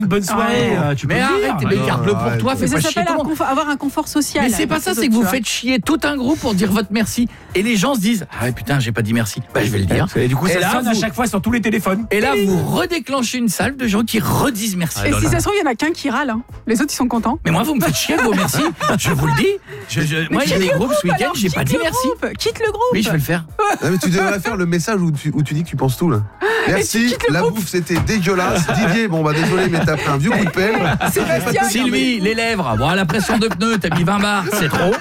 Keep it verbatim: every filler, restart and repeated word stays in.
bonne soirée. Ah, euh, tu peux mais le dire. arrête, mais Alors, garde-le pour toi, fais Mais ça pas chier s'appelle tout le un monde. confort- avoir un confort social. Mais c'est pas avec ça, les c'est que autres, vous tu vois. faites chier tout un groupe pour dire votre merci. Et les gens se disent ah ouais, putain, j'ai pas dit merci. Bah je vais le dire. Et du coup, Et ça là, sonne à vous- chaque fois sur tous les téléphones. Et là, vous redéclenchez une salve de gens qui redisent merci. Et si ça se trouve, il y en a qu'un qui râle. Hein. Les autres, ils sont contents. Mais moi, vous me faites chier avec vos merci. Je vous le dis. Je, je- moi, il y a quitte des le groupes ce groupe, week-end, alors, j'ai pas quitte dit le merci. groupe, Quitte le groupe. Oui, je vais le faire. Non, mais tu devrais faire le message où tu, où tu dis que tu penses tout là. Merci, quittes le la groupe. bouffe c'était dégueulasse. Didier, bon bah désolé mais t'as pris un vieux coup de pelle. Sébastien, Sylvie, les lèvres. Bon, la pression de pneus, t'as mis vingt bars, c'est trop.